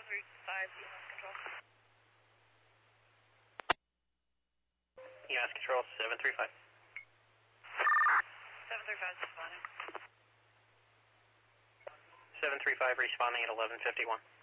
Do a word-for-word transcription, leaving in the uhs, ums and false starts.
three five, E M S control. E M S control, seven three five. seven three five responding. seven three five responding at eleven fifty-one.